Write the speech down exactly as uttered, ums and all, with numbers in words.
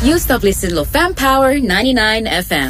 You stop listening to Fam Power ninety-nine F M.